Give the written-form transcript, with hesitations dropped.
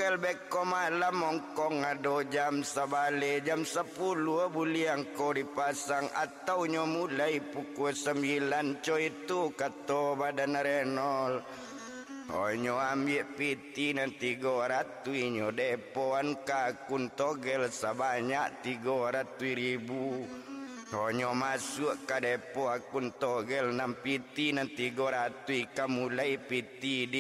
togel beko malam mongkong ado jam sabale jam 10 buliang ko dipasang atau nyo mulai pukul 9 coy itu kato badan renol. Onyo ambil piti nanti 300 nyo depoan kakun togel sebanyak 300.000. Onyo masuk ke depo akun togel 6 piti nanti 300 kamu mulai piti di